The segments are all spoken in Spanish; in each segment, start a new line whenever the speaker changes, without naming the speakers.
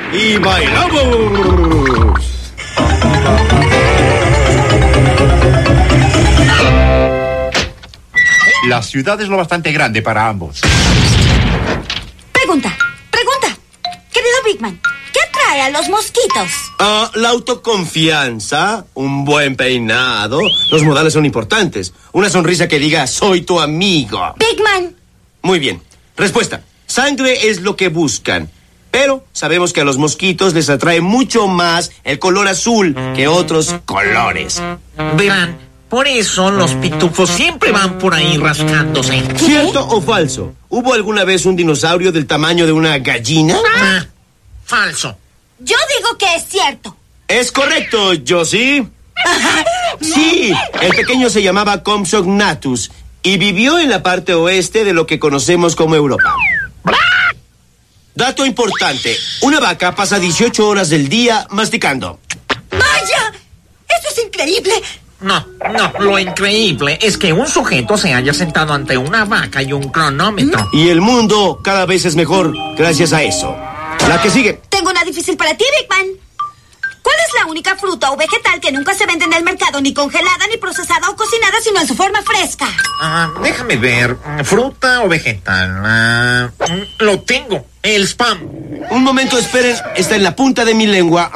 y bailamos.
La ciudad es lo bastante grande para ambos.
Pregunta. Querido Bigman, ¿qué atrae a los mosquitos?
La autoconfianza, un buen peinado. Los modales son importantes. Una sonrisa que diga, soy tu amigo.
Bigman.
Muy bien. Respuesta. Sangre es lo que buscan. Pero sabemos que a los mosquitos les atrae mucho más el color azul que otros colores.
Verán, por eso los pitufos siempre van por ahí rascándose.
¿Cierto o falso? ¿Hubo alguna vez un dinosaurio del tamaño de una gallina?
Falso.
Yo digo que es cierto.
Es correcto, Josie. Sí, el pequeño se llamaba Compsognathus y vivió en la parte oeste de lo que conocemos como Europa. Dato importante, una vaca pasa 18 horas del día masticando.
¡Vaya! ¡Eso es increíble!
No, lo increíble es que un sujeto se haya sentado ante una vaca y un cronómetro.
Y el mundo cada vez es mejor gracias a eso. La que sigue.
Tengo una difícil para ti, Bigman. ¿Cuál es la única fruta o vegetal que nunca se vende en el mercado, ni congelada, ni procesada o cocinada, sino en su forma fresca?
Déjame ver. ¿Fruta o vegetal? Lo tengo. El spam.
Un momento, esperen. Está en la punta de mi lengua.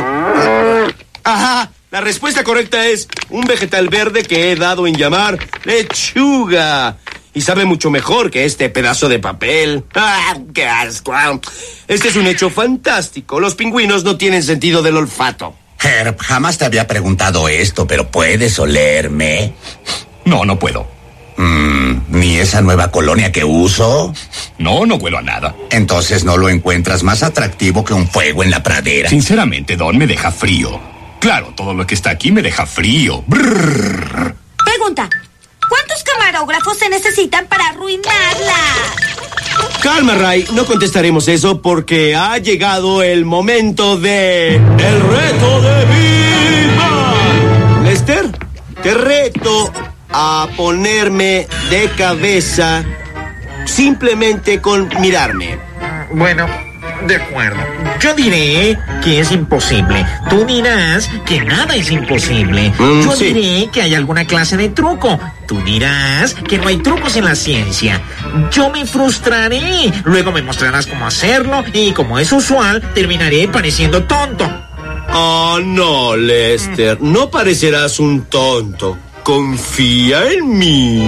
Ajá. La respuesta correcta es un vegetal verde que he dado en llamar lechuga. Y sabe mucho mejor que este pedazo de papel. ¡Ah, qué asco! Este es un hecho fantástico. Los pingüinos no tienen sentido del olfato.
Herb, jamás te había preguntado esto, pero ¿puedes olerme?
No puedo.
¿Ni esa nueva colonia que uso?
No huelo a nada.
Entonces no lo encuentras más atractivo que un fuego en la pradera.
Sinceramente, Don, me deja frío. Claro, todo lo que está aquí me deja frío. Brrr.
Pregunta. ¿Cuántos camarógrafos se necesitan para arruinarla?
Calma, Ray. No contestaremos eso porque ha llegado el momento de... ¡El reto de Bigman! Lester, te reto a ponerme de cabeza simplemente con mirarme.
Bueno, de acuerdo. Yo diré que es imposible. Tú dirás que nada es imposible. Yo
sí.
diré que hay alguna clase de truco. Tú dirás que no hay trucos en la ciencia. Yo me frustraré. Luego me mostrarás cómo hacerlo y, como es usual, terminaré pareciendo tonto.
Oh, no, Lester. No parecerás un tonto. Confía en mí.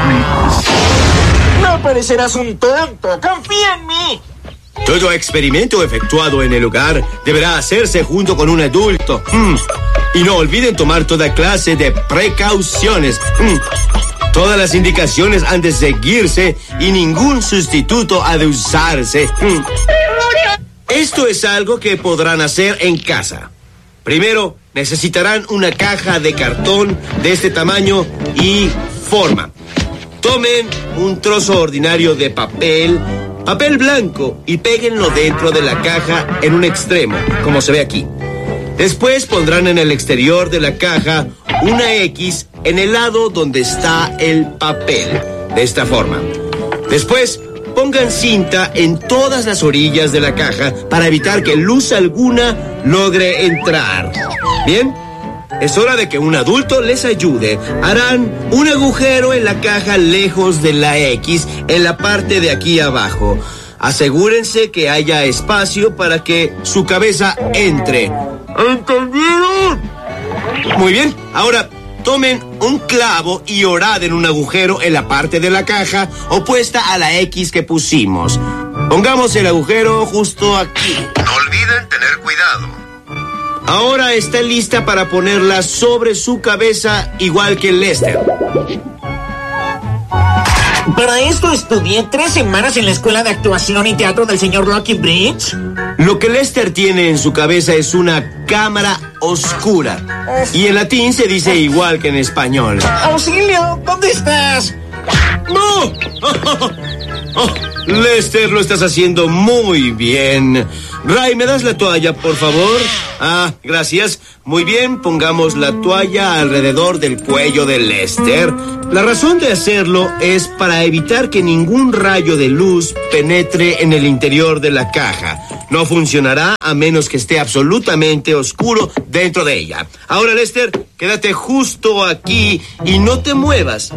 No parecerás un tonto. Confía en mí.
Todo experimento efectuado en el lugar deberá hacerse junto con un adulto. Y no olviden tomar toda clase de precauciones. Todas las indicaciones han de seguirse y ningún sustituto ha de usarse. Esto es algo que podrán hacer en casa. Primero, necesitarán una caja de cartón de este tamaño y forma. Tomen un trozo ordinario de papel blanco y péguenlo dentro de la caja en un extremo, como se ve aquí. Después pondrán en el exterior de la caja una X en el lado donde está el papel, de esta forma. Después pongan cinta en todas las orillas de la caja para evitar que luz alguna logre entrar. ¿Bien? Es hora de que un adulto les ayude. Harán un agujero en la caja lejos de la X en la parte de aquí abajo. Asegúrense que haya espacio para que su cabeza entre. ¿Entendieron? Muy bien. Ahora tomen un clavo y horaden un agujero en la parte de la caja opuesta a la X que pusimos. Pongamos el agujero justo aquí.
No olviden tener cuidado.
Ahora está lista para ponerla sobre su cabeza, igual que Lester.
Para esto estudié 3 semanas en la Escuela de Actuación y Teatro del señor Lucky Bridge.
Lo que Lester tiene en su cabeza es una cámara oscura. Y en latín se dice igual que en español.
¡Auxilio! ¿Dónde estás?
¡No! Lester, lo estás haciendo muy bien. Ray, ¿me das la toalla, por favor? Gracias. Muy bien, pongamos la toalla alrededor del cuello de Lester. La razón de hacerlo es para evitar que ningún rayo de luz penetre en el interior de la caja. No funcionará a menos que esté absolutamente oscuro dentro de ella. Ahora, Lester, quédate justo aquí y no te muevas.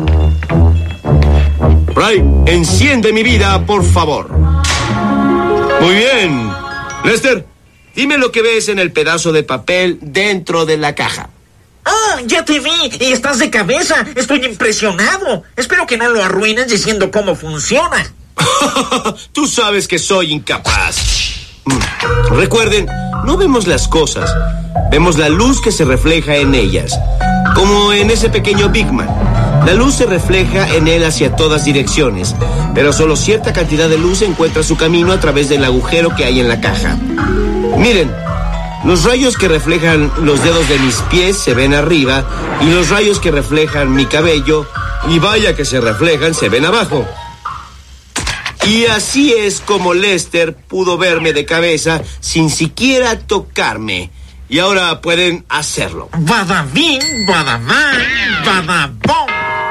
Ray, enciende mi vida, por favor. Muy bien. Lester, dime lo que ves en el pedazo de papel dentro de la caja.
¡Oh, ya te vi! Y estás de cabeza. Estoy impresionado. Espero que no lo arruines diciendo cómo funciona.
Tú sabes que soy incapaz. Recuerden, no vemos las cosas. Vemos la luz que se refleja en ellas. Como en ese pequeño Big Man. La luz se refleja en él hacia todas direcciones, pero solo cierta cantidad de luz encuentra su camino a través del agujero que hay en la caja. Miren, los rayos que reflejan los dedos de mis pies se ven arriba, y los rayos que reflejan mi cabello, y vaya que se reflejan, se ven abajo. Y así es como Lester pudo verme de cabeza sin siquiera tocarme. Y ahora pueden hacerlo.
Badabing, badabang, badabong.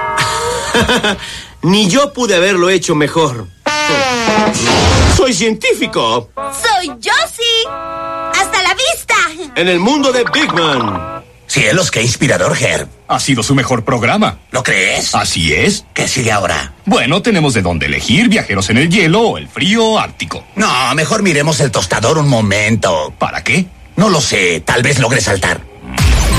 Ni yo pude haberlo hecho mejor. Soy científico.
Soy Josie. ¡Hasta la vista!
En el mundo de Big Man.
Cielos, qué inspirador, Herb.
Ha sido su mejor programa.
¿Lo crees?
Así es.
¿Qué sigue ahora?
Bueno, tenemos de dónde elegir: viajeros en el hielo o el frío ártico.
No, mejor miremos el tostador un momento.
¿Para qué?
No lo sé, tal vez logre saltar.